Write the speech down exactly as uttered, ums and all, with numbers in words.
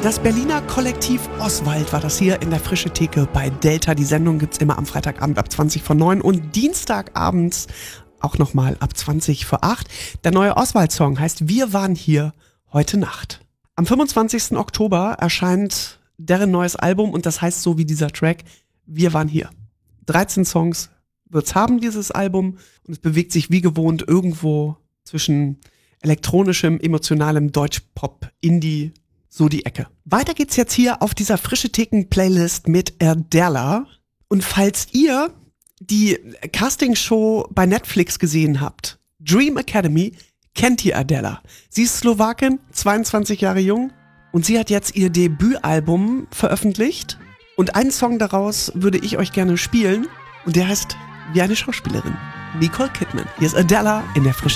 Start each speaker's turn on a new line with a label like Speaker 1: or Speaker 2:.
Speaker 1: Das Berliner Kollektiv Oswald war das hier in der Frische Theke bei Delta. Die Sendung gibt's immer am Freitagabend ab zwanzig vor neun und Dienstagabends auch nochmal ab zwanzig vor acht. Der neue Oswald-Song heißt Wir waren hier heute Nacht. Am fünfundzwanzigsten Oktober erscheint deren neues Album und das heißt so wie dieser Track Wir waren hier. dreizehn Songs wird's haben, dieses Album, und es bewegt sich wie gewohnt irgendwo zwischen elektronischem, emotionalem Deutschpop, Indie, so die Ecke. Weiter geht's jetzt hier auf dieser Frische Theken-Playlist mit Erdella. Und falls ihr die Castingshow bei Netflix gesehen habt, Dream Academy, kennt ihr Erdella. Sie ist Slowakin, zweiundzwanzig Jahre jung, und sie hat jetzt ihr Debütalbum veröffentlicht. Und einen Song daraus würde ich euch gerne spielen, und der heißt Wie eine Schauspielerin. Nicole Kidman. Hier ist Erdella in der Frische